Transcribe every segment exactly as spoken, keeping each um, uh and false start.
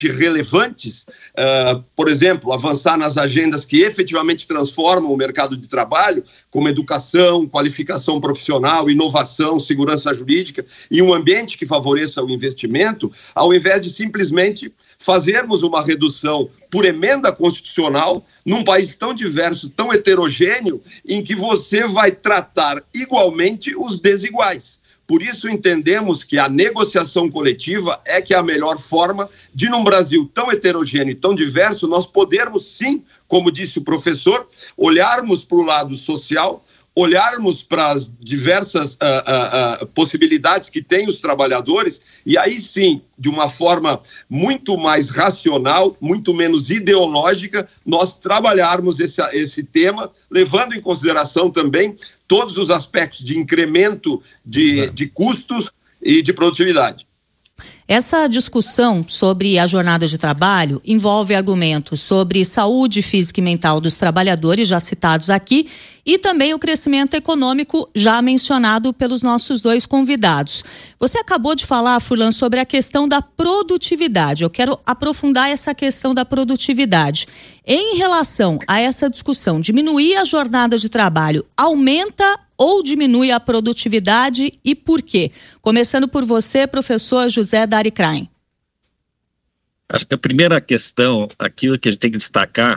relevantes, uh, por exemplo, avançar nas agendas que efetivamente transformam o mercado de trabalho, como educação, qualificação profissional, inovação, segurança jurídica e um ambiente que favoreça o investimento, ao invés de simplesmente fazermos uma redução por emenda constitucional num país tão diverso, tão heterogêneo, em que você vai tratar igualmente os desiguais. Por isso entendemos que a negociação coletiva é que é a melhor forma de, num Brasil tão heterogêneo e tão diverso, nós podermos sim, como disse o professor, olharmos para o lado social, olharmos para as diversas uh, uh, uh, possibilidades que têm os trabalhadores e aí sim, de uma forma muito mais racional, muito menos ideológica, nós trabalharmos esse, esse tema, levando em consideração também todos os aspectos de incremento de, de custos e de produtividade. Essa discussão sobre a jornada de trabalho envolve argumentos sobre saúde física e mental dos trabalhadores, já citados aqui, e também o crescimento econômico, já mencionado pelos nossos dois convidados. Você acabou de falar, Furlan, sobre a questão da produtividade. Eu quero aprofundar essa questão da produtividade. Em relação a essa discussão, diminuir a jornada de trabalho aumenta ou diminui a produtividade e por quê? Começando por você, professor José Dari Krain. Acho que a primeira questão, aquilo que a gente tem que destacar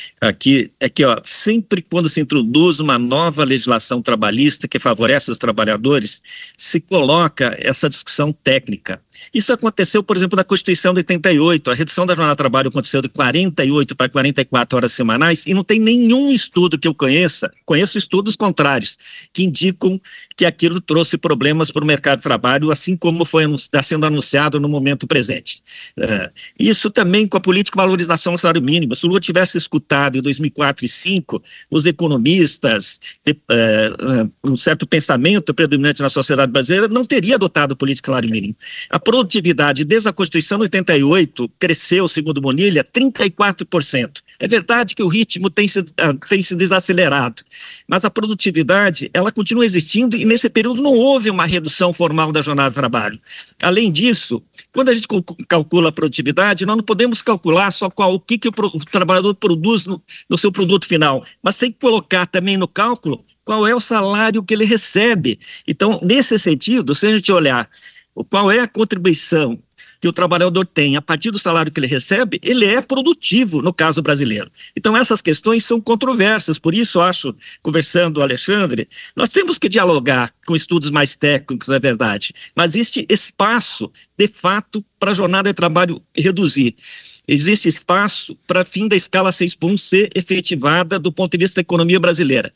aqui, é que ó, sempre quando se introduz uma nova legislação trabalhista que favorece os trabalhadores, se coloca essa discussão técnica. Isso aconteceu, por exemplo, na Constituição de oitenta e oito, a redução da jornada de trabalho aconteceu de quarenta e oito para quarenta e quatro horas semanais e não tem nenhum estudo que eu conheça, conheço estudos contrários, que indicam que aquilo trouxe problemas para o mercado de trabalho, assim como foi está sendo anunciado no momento presente. É, isso também com a política de valorização do salário mínimo. Se o Lula tivesse escutado em dois mil e quatro e dois mil e cinco os economistas, de, é, um certo pensamento predominante na sociedade brasileira, não teria adotado a política de salário mínimo. A produtividade desde a Constituição de oitenta e oito cresceu, segundo Bonilha, trinta e quatro por cento. É verdade que o ritmo tem se, tem se desacelerado, mas a produtividade ela continua existindo e nesse período não houve uma redução formal da jornada de trabalho. Além disso, quando a gente calcula a produtividade, nós não podemos calcular só qual, o que, que o, o trabalhador produz no, no seu produto final, mas tem que colocar também no cálculo qual é o salário que ele recebe. Então, nesse sentido, se a gente olhar qual é a contribuição que o trabalhador tem a partir do salário que ele recebe, ele é produtivo no caso brasileiro. Então essas questões são controversas, por isso acho, conversando com o Alexandre, nós temos que dialogar com estudos mais técnicos, é verdade, mas existe espaço, de fato, para a jornada de trabalho reduzir. Existe espaço para fim da escala seis por um ser efetivada do ponto de vista da economia brasileira.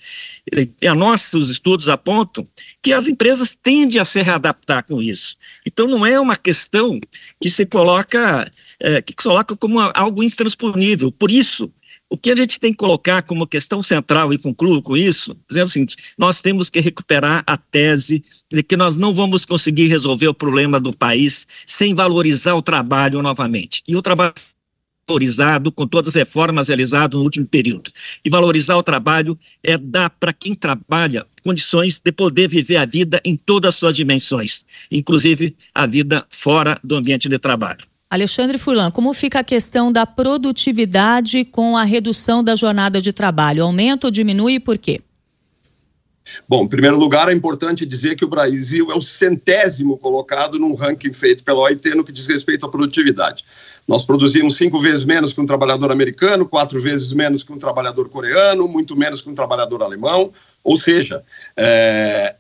E a nossos estudos apontam que as empresas tendem a se readaptar com isso. Então não é uma questão que se coloca, é, que se coloca como algo intransponível. Por isso, o que a gente tem que colocar como questão central, e concluo com isso, dizendo o seguinte, nós temos que recuperar a tese de que nós não vamos conseguir resolver o problema do país sem valorizar o trabalho novamente. E o trabalho valorizado com todas as reformas realizadas no último período. E valorizar o trabalho é dar para quem trabalha condições de poder viver a vida em todas as suas dimensões, inclusive a vida fora do ambiente de trabalho. Alexandre Furlan, como fica a questão da produtividade com a redução da jornada de trabalho? Aumenta ou diminui e por quê? Bom, em primeiro lugar, é importante dizer que o Brasil é o centésimo colocado num ranking feito pela O I T no que diz respeito à produtividade. Nós produzimos cinco vezes menos que um trabalhador americano, quatro vezes menos que um trabalhador coreano, muito menos que um trabalhador alemão. Ou seja, é,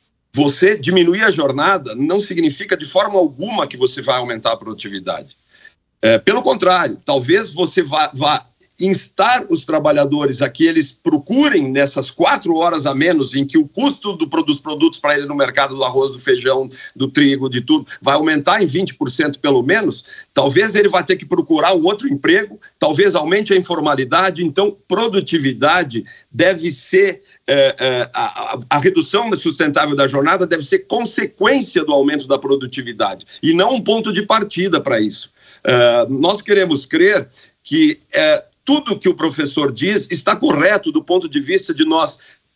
você diminuir a jornada não significa de forma alguma que você vai aumentar a produtividade. É, pelo contrário, talvez você vá, vá instar os trabalhadores a que eles procurem nessas quatro horas a menos em que o custo do, dos produtos para ele no mercado, do arroz, do feijão, do trigo, de tudo, vai aumentar em vinte por cento pelo menos, talvez ele vai ter que procurar um outro emprego, talvez aumente a informalidade. Então produtividade deve ser, é, é, a, a redução sustentável da jornada deve ser consequência do aumento da produtividade e não um ponto de partida para isso. É, nós queremos crer que é, tudo que o professor diz está correto do ponto de vista de nós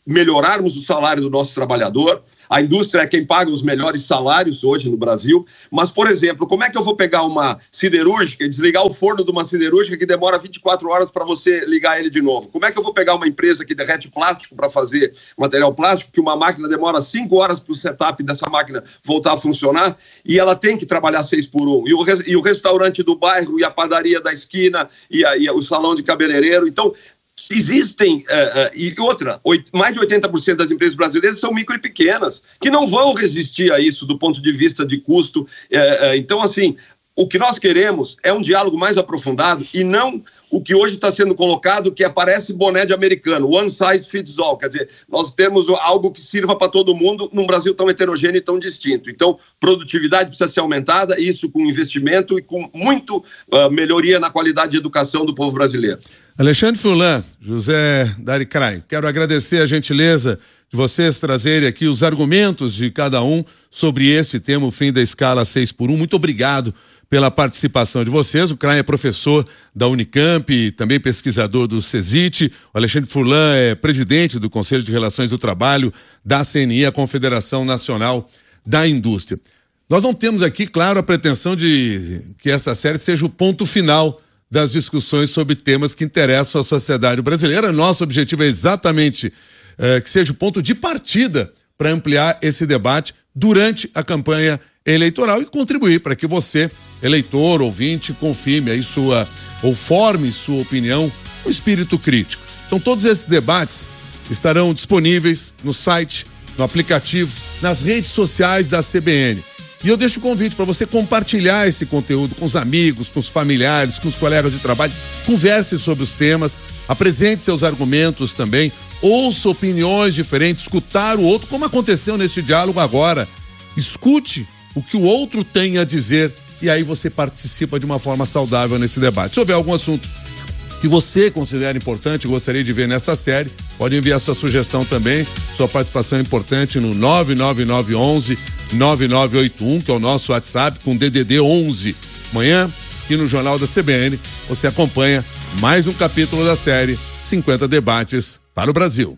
melhorarmos o salário do nosso trabalhador. A indústria é quem paga os melhores salários hoje no Brasil. Mas, por exemplo, como é que eu vou pegar uma siderúrgica e desligar o forno de uma siderúrgica que demora vinte e quatro horas para você ligar ele de novo? Como é que eu vou pegar uma empresa que derrete plástico para fazer material plástico, que uma máquina demora cinco horas para o setup dessa máquina voltar a funcionar, e ela tem que trabalhar seis por um? E o, e o restaurante do bairro, e a padaria da esquina, e, a, e o salão de cabeleireiro. Então, existem, uh, uh, e outra, oito, mais de oitenta por cento das empresas brasileiras são micro e pequenas, que não vão resistir a isso do ponto de vista de custo. Uh, uh, então, assim, o que nós queremos é um diálogo mais aprofundado e não o que hoje está sendo colocado, que aparece boné de americano, one size fits all. Quer dizer, nós temos algo que sirva para todo mundo num Brasil tão heterogêneo e tão distinto. Então, produtividade precisa ser aumentada, isso com investimento e com muito uh, melhoria na qualidade de educação do povo brasileiro. Alexandre Furlan, José Daricrai, quero agradecer a gentileza de vocês trazerem aqui os argumentos de cada um sobre este tema, o fim da escala seis por um. Muito obrigado pela participação de vocês. O Crai é professor da Unicamp e também pesquisador do CESIT. O Alexandre Furlan é presidente do Conselho de Relações do Trabalho da C N I, a Confederação Nacional da Indústria. Nós não temos aqui, claro, a pretensão de que essa série seja o ponto final das discussões sobre temas que interessam à sociedade brasileira. Nosso objetivo é exatamente eh, que seja o ponto de partida para ampliar esse debate durante a campanha eleitoral e contribuir para que você, eleitor, ouvinte, confirme aí sua, ou forme sua opinião com espírito crítico. Então, todos esses debates estarão disponíveis no site, no aplicativo, nas redes sociais da C B N. E eu deixo o convite para você compartilhar esse conteúdo com os amigos, com os familiares, com os colegas de trabalho. Converse sobre os temas, apresente seus argumentos também, ouça opiniões diferentes, escutar o outro, como aconteceu nesse diálogo agora. Escute o que o outro tem a dizer e aí você participa de uma forma saudável nesse debate. Se houver algum assunto que você considera importante, gostaria de ver nesta série, pode enviar sua sugestão também, sua participação é importante no nove nove nove onze nove nove oito um, que é o nosso WhatsApp, com D D D onze. Amanhã, aqui no Jornal da C B N, você acompanha mais um capítulo da série cinquenta Debates para o Brasil.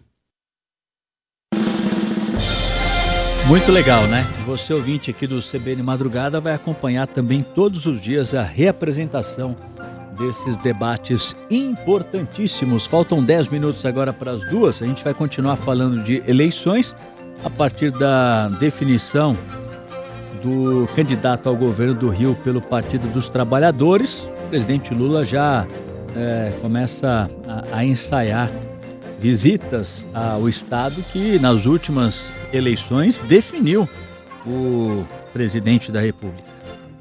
Muito legal, né? Você, ouvinte aqui do C B N Madrugada, vai acompanhar também todos os dias a reapresentação desses debates importantíssimos. Faltam dez minutos agora para as duas. A gente vai continuar falando de eleições a partir da definição do candidato ao governo do Rio pelo Partido dos Trabalhadores. O presidente Lula já é, começa a, a ensaiar visitas ao estado que nas últimas eleições definiu o presidente da República.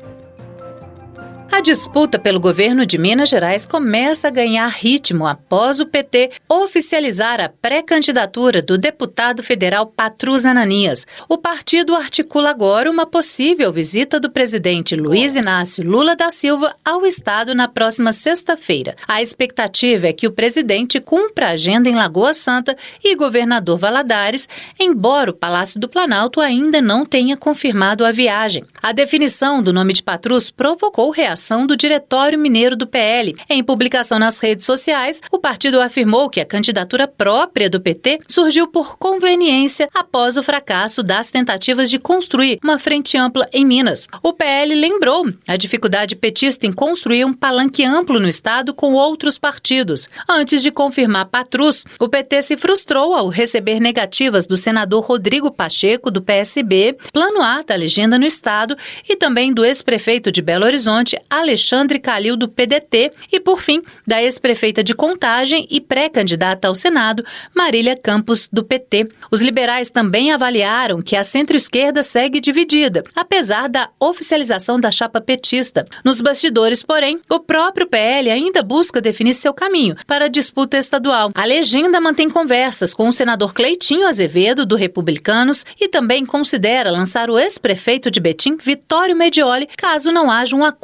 A disputa pelo governo de Minas Gerais começa a ganhar ritmo após o P T oficializar a pré-candidatura do deputado federal Patrus Ananias. O partido articula agora uma possível visita do presidente Luiz Inácio Lula da Silva ao estado na próxima sexta-feira. A expectativa é que o presidente cumpra a agenda em Lagoa Santa e Governador Valadares, embora o Palácio do Planalto ainda não tenha confirmado a viagem. A definição do nome de Patrus provocou reação do Diretório Mineiro do P L. Em publicação nas redes sociais, o partido afirmou que a candidatura própria do P T surgiu por conveniência após o fracasso das tentativas de construir uma frente ampla em Minas. O P L lembrou a dificuldade petista em construir um palanque amplo no estado com outros partidos. Antes de confirmar Patrus, o P T se frustrou ao receber negativas do senador Rodrigo Pacheco, do P S B, plano A da legenda no estado, e também do ex-prefeito de Belo Horizonte, Alexandre Calil, do P D T, e, por fim, da ex-prefeita de Contagem e pré-candidata ao Senado, Marília Campos, do P T. Os liberais também avaliaram que a centro-esquerda segue dividida, apesar da oficialização da chapa petista. Nos bastidores, porém, o próprio P L ainda busca definir seu caminho para a disputa estadual. A legenda mantém conversas com o senador Cleitinho Azevedo, do Republicanos, e também considera lançar o ex-prefeito de Betim, Vitório Medioli, caso não haja um acordo.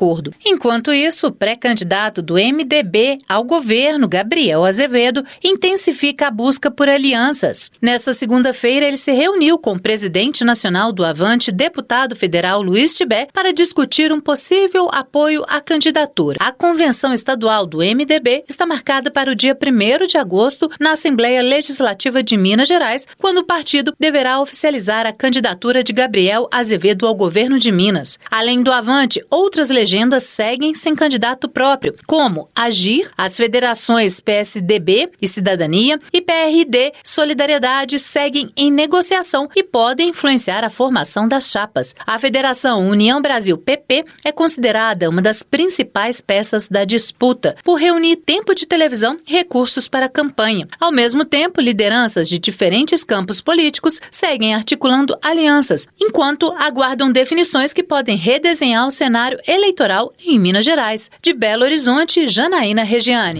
Enquanto isso, o pré-candidato do M D B ao governo, Gabriel Azevedo, intensifica a busca por alianças. Nesta segunda-feira, ele se reuniu com o presidente nacional do Avante, deputado federal Luiz Tibé, para discutir um possível apoio à candidatura. A convenção estadual do M D B está marcada para o dia primeiro de agosto na Assembleia Legislativa de Minas Gerais, quando o partido deverá oficializar a candidatura de Gabriel Azevedo ao governo de Minas. Além do Avante, outras legendas seguem sem candidato próprio, como Agir, as federações P S D B e Cidadania e P R D Solidariedade seguem em negociação e podem influenciar a formação das chapas. A Federação União Brasil P P é considerada uma das principais peças da disputa, por reunir tempo de televisão e recursos para a campanha. Ao mesmo tempo, lideranças de diferentes campos políticos seguem articulando alianças, enquanto aguardam definições que podem redesenhar o cenário eleitoral em Minas Gerais. De Belo Horizonte, Janaína Regiane.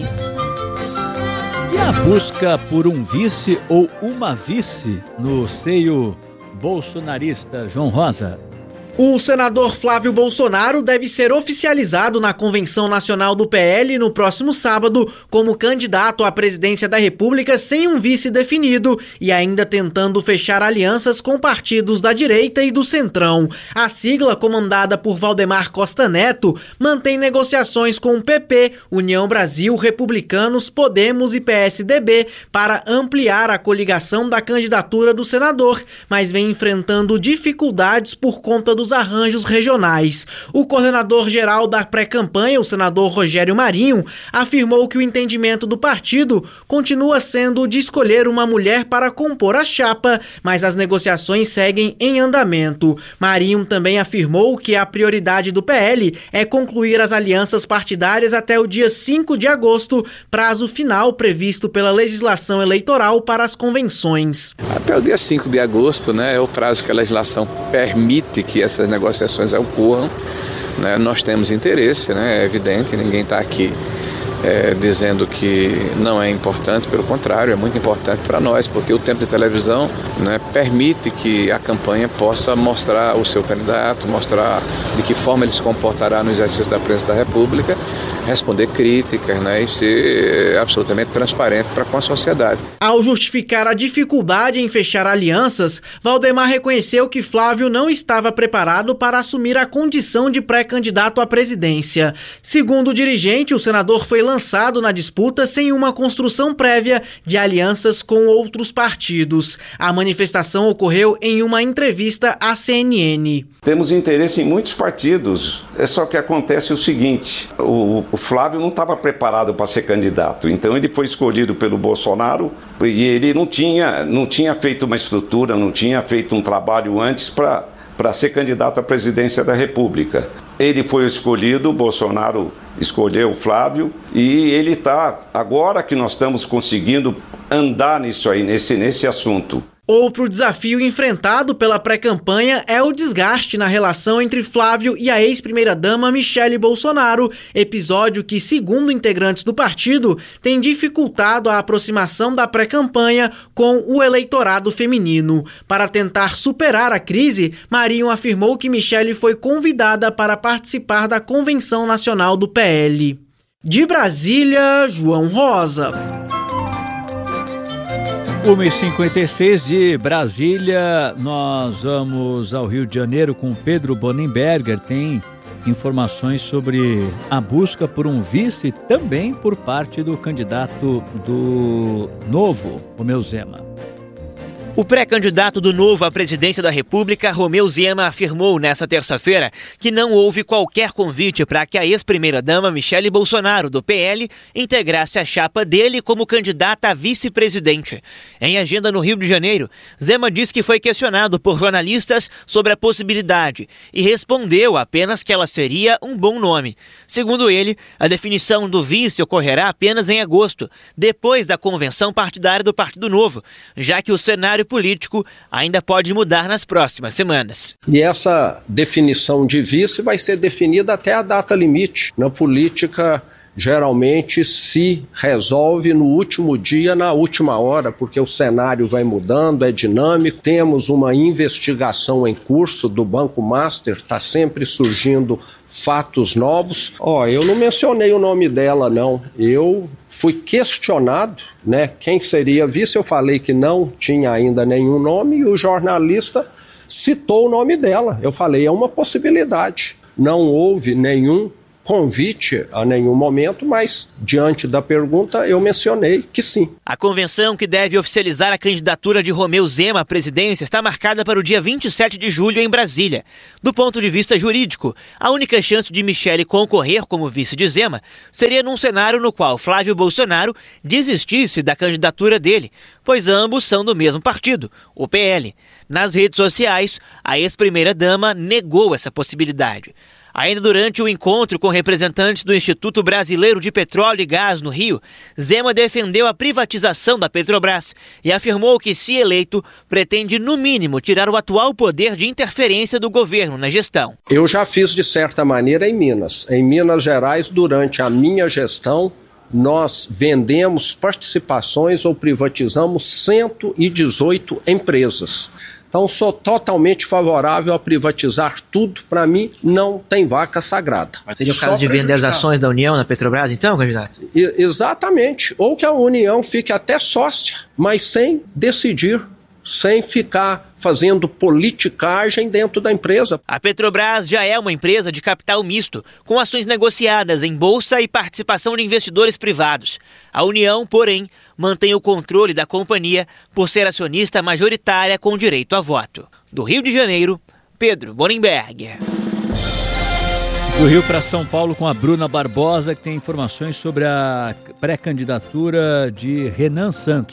E a busca por um vice ou uma vice no seio bolsonarista, João Rosa? O senador Flávio Bolsonaro deve ser oficializado na Convenção Nacional do P L no próximo sábado como candidato à presidência da República sem um vice definido e ainda tentando fechar alianças com partidos da direita e do centrão. A sigla, comandada por Valdemar Costa Neto, mantém negociações com o P P, União Brasil, Republicanos, Podemos e P S D B para ampliar a coligação da candidatura do senador, mas vem enfrentando dificuldades por conta dos arranjos regionais. O coordenador-geral da pré-campanha, o senador Rogério Marinho, afirmou que o entendimento do partido continua sendo o de escolher uma mulher para compor a chapa, mas as negociações seguem em andamento. Marinho também afirmou que a prioridade do P L é concluir as alianças partidárias até o dia cinco de agosto, prazo final previsto pela legislação eleitoral para as convenções. Até o dia cinco de agosto, né, é o prazo que a legislação permite que essa essas negociações ocorram, né? Nós temos interesse, né? É evidente, ninguém está aqui é, dizendo que não é importante, pelo contrário, é muito importante para nós, porque o tempo de televisão, né, permite que a campanha possa mostrar o seu candidato, mostrar de que forma ele se comportará no exercício da presidência da República, responder críticas, né, e ser absolutamente transparente para com a sociedade. Ao justificar a dificuldade em fechar alianças, Valdemar reconheceu que Flávio não estava preparado para assumir a condição de pré-candidato à presidência. Segundo o dirigente, o senador foi lançado na disputa sem uma construção prévia de alianças com outros partidos. A manifestação ocorreu em uma entrevista à C N N. Temos interesse em muitos partidos, é só que acontece o seguinte, o, o Flávio não estava preparado para ser candidato, então ele foi escolhido pelo Bolsonaro e ele não tinha, não tinha feito uma estrutura, não tinha feito um trabalho antes para para ser candidato à presidência da República. Ele foi escolhido, o Bolsonaro escolheu o Flávio e ele está, agora que nós estamos conseguindo andar nisso aí, nesse, nesse assunto. Outro desafio enfrentado pela pré-campanha é o desgaste na relação entre Flávio e a ex-primeira-dama Michele Bolsonaro, episódio que, segundo integrantes do partido, tem dificultado a aproximação da pré-campanha com o eleitorado feminino. Para tentar superar a crise, Marinho afirmou que Michele foi convidada para participar da Convenção Nacional do P L. De Brasília, João Rosa. uma e cinquenta e seis de Brasília, nós vamos ao Rio de Janeiro com Pedro Bonenberger. Tem informações sobre a busca por um vice também por parte do candidato do Novo, Romeu Zema. O pré-candidato do Novo à presidência da República, Romeu Zema, afirmou nesta terça-feira que não houve qualquer convite para que a ex-primeira-dama Michele Bolsonaro, do P L, integrasse a chapa dele como candidata a vice-presidente. Em agenda no Rio de Janeiro, Zema disse que foi questionado por jornalistas sobre a possibilidade e respondeu apenas que ela seria um bom nome. Segundo ele, a definição do vice ocorrerá apenas em agosto, depois da convenção partidária do Partido Novo, já que o cenário político ainda pode mudar nas próximas semanas. E essa definição de vice vai ser definida até a data limite. Na política geralmente se resolve no último dia, na última hora, porque o cenário vai mudando, é dinâmico. Temos uma investigação em curso do Banco Master, está sempre surgindo fatos novos. Ó, eu não mencionei o nome dela, não. Eu fui questionado, né, quem seria vice, eu falei que não tinha ainda nenhum nome e o jornalista citou o nome dela. Eu falei, é uma possibilidade. Não houve nenhum convite a nenhum momento, mas diante da pergunta eu mencionei que sim. A convenção que deve oficializar a candidatura de Romeu Zema à presidência está marcada para o dia vinte e sete de julho em Brasília. Do ponto de vista jurídico, a única chance de Michele concorrer como vice de Zema seria num cenário no qual Flávio Bolsonaro desistisse da candidatura dele, pois ambos são do mesmo partido, o P L. Nas redes sociais, a ex-primeira-dama negou essa possibilidade. Ainda durante o encontro com representantes do Instituto Brasileiro de Petróleo e Gás no Rio, Zema defendeu a privatização da Petrobras e afirmou que, se eleito, pretende, no mínimo, tirar o atual poder de interferência do governo na gestão. Eu já fiz, de certa maneira, em Minas. Em Minas Gerais, durante a minha gestão, nós vendemos participações ou privatizamos cento e dezoito empresas. Então, sou totalmente favorável a privatizar tudo. Para mim, não tem vaca sagrada. Mas seria o caso de vender as ações da União na Petrobras, então, candidato? E, exatamente. Ou que a União fique até sócia, mas sem decidir, sem ficar fazendo politicagem dentro da empresa. A Petrobras já é uma empresa de capital misto, com ações negociadas em bolsa e participação de investidores privados. A União, porém, mantém o controle da companhia por ser acionista majoritária com direito a voto. Do Rio de Janeiro, Pedro Borenberg. Do Rio para São Paulo com a Bruna Barbosa, que tem informações sobre a pré-candidatura de Renan Santos.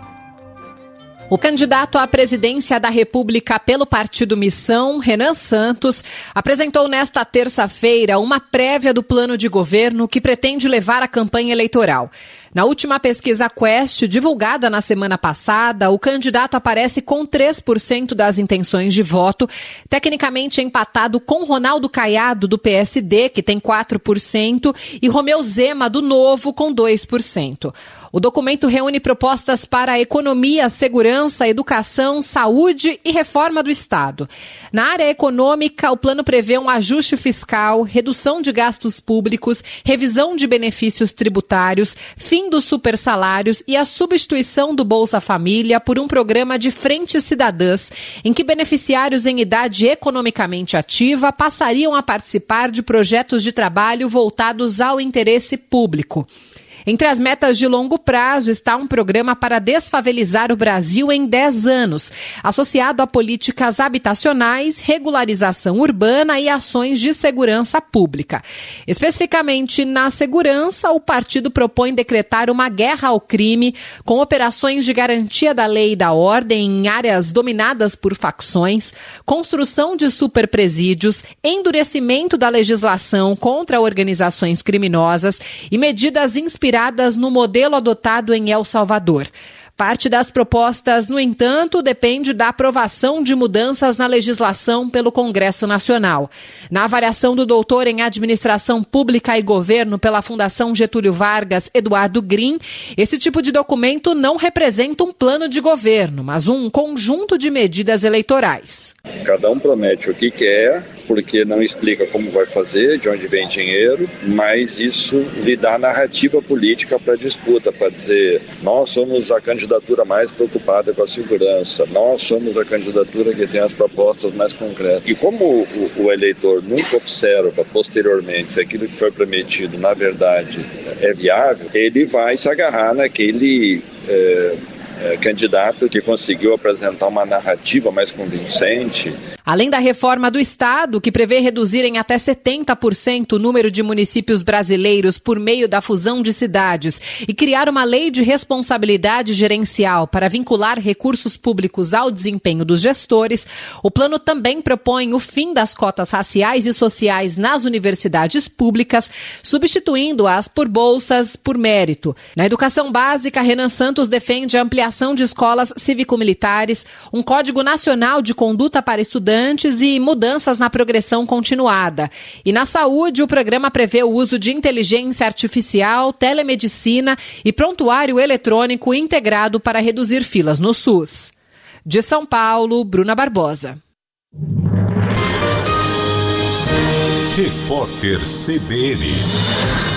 O candidato à presidência da República pelo Partido Missão, Renan Santos, apresentou nesta terça-feira uma prévia do plano de governo que pretende levar a campanha eleitoral. Na última pesquisa Quest, divulgada na semana passada, o candidato aparece com três por cento das intenções de voto, tecnicamente empatado com Ronaldo Caiado, do P S D, que tem quatro por cento, e Romeu Zema, do Novo, com dois por cento. O documento reúne propostas para a economia, segurança, educação, saúde e reforma do Estado. Na área econômica, o plano prevê um ajuste fiscal, redução de gastos públicos, revisão de benefícios tributários, fim dos supersalários e a substituição do Bolsa Família por um programa de frentes cidadãs, em que beneficiários em idade economicamente ativa passariam a participar de projetos de trabalho voltados ao interesse público. Entre as metas de longo prazo está um programa para desfavelizar o Brasil em dez anos, associado a políticas habitacionais, regularização urbana e ações de segurança pública. Especificamente na segurança, o partido propõe decretar uma guerra ao crime, com operações de garantia da lei e da ordem em áreas dominadas por facções, construção de superpresídios, endurecimento da legislação contra organizações criminosas e medidas inspiradas no modelo adotado em El Salvador. Parte das propostas, no entanto, depende da aprovação de mudanças na legislação pelo Congresso Nacional. Na avaliação do doutor em Administração Pública e Governo pela Fundação Getúlio Vargas, Eduardo Green, esse tipo de documento não representa um plano de governo, mas um conjunto de medidas eleitorais. Cada um promete o que quer, porque não explica como vai fazer, de onde vem dinheiro, mas isso lhe dá narrativa política para a disputa, para dizer, nós somos a candidatura mais preocupada com a segurança, nós somos a candidatura que tem as propostas mais concretas. E como o, o eleitor nunca observa posteriormente se aquilo que foi prometido, na verdade, é viável, ele vai se agarrar naquele... É, É, candidato que conseguiu apresentar uma narrativa mais convincente. Além da reforma do Estado, que prevê reduzir em até setenta por cento o número de municípios brasileiros por meio da fusão de cidades e criar uma lei de responsabilidade gerencial para vincular recursos públicos ao desempenho dos gestores, o plano também propõe o fim das cotas raciais e sociais nas universidades públicas, substituindo-as por bolsas por mérito. Na educação básica, Renan Santos defende a ampliação de escolas cívico-militares, um Código Nacional de Conduta para Estudantes estudantes e mudanças na progressão continuada. E na saúde, o programa prevê o uso de inteligência artificial, telemedicina e prontuário eletrônico integrado para reduzir filas no SUS. De São Paulo, Bruna Barbosa. Repórter C B N.